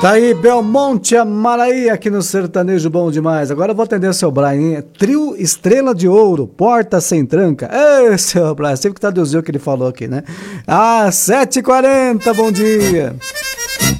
Tá aí, Belmonte Amaraí, aqui no Sertanejo Bom Demais. Agora eu vou atender o seu Brian, hein? Trio Estrela de Ouro, Porta Sem Tranca. Ei, seu Brian, sempre que traduzir o que ele falou aqui, né? 7h40, bom dia.